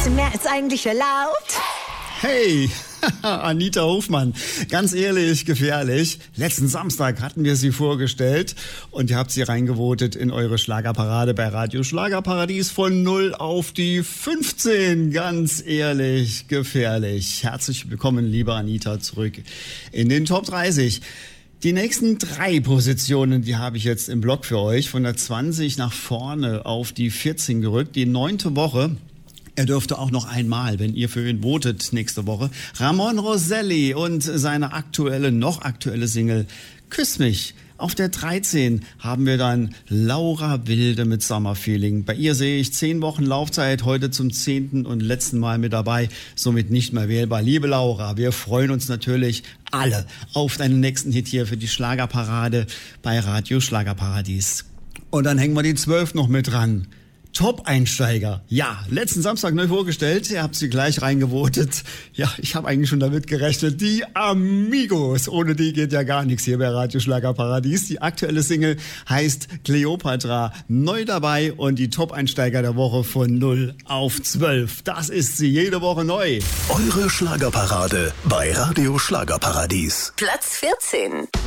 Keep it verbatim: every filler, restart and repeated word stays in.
bisschen mehr als eigentlich erlaubt. Hey, Anita Hofmann, ganz ehrlich, gefährlich. Letzten Samstag hatten wir sie vorgestellt und ihr habt sie reingevotet in eure Schlagerparade bei Radio Schlagerparadies von null auf die fünfzehn. Ganz ehrlich, gefährlich. Herzlich willkommen, liebe Anita, zurück in den Top dreißig. Die nächsten drei Positionen, die habe ich jetzt im Blog für euch. Von der zwanzig nach vorne auf die vierzehn gerückt. Die neunte Woche. Er dürfte auch noch einmal, wenn ihr für ihn votet nächste Woche, Ramon Roselli und seine aktuelle, noch aktuelle Single Küss mich. Auf der dreizehn haben wir dann Laura Wilde mit Sommerfeeling. Bei ihr sehe ich zehn Wochen Laufzeit, heute zum zehnten und letzten Mal mit dabei, somit nicht mehr wählbar. Liebe Laura, wir freuen uns natürlich alle auf deinen nächsten Hit hier für die Schlagerparade bei Radio Schlagerparadies. Und dann hängen wir die zwölf noch mit dran. Top-Einsteiger. Ja, letzten Samstag neu vorgestellt. Ihr habt sie gleich reingevotet. Ja, ich habe eigentlich schon damit gerechnet. Die Amigos. Ohne die geht ja gar nichts hier bei Radio Schlagerparadies. Die aktuelle Single heißt Cleopatra. Neu dabei und die Top-Einsteiger der Woche von null auf zwölf. Das ist sie jede Woche neu. Eure Schlagerparade bei Radio Schlagerparadies. Platz vierzehn.